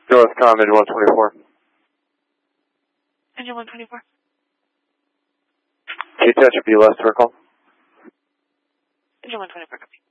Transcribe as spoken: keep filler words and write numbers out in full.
Northcom, engine one twenty-four. Engine one twenty-four. Can you touch a B less circle? Engine one twenty-four, copy.